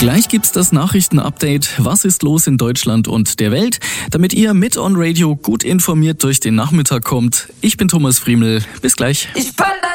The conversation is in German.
Gleich gibt's das Nachrichtenupdate. Was ist los in Deutschland und der Welt? Damit ihr mit On Radio gut informiert durch den Nachmittag kommt. Ich bin Thomas Friemel. Bis gleich. Ich fall